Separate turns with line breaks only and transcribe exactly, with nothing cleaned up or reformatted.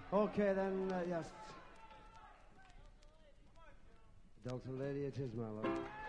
Okay, then, uh, yes. Delta Lady, it is, my love.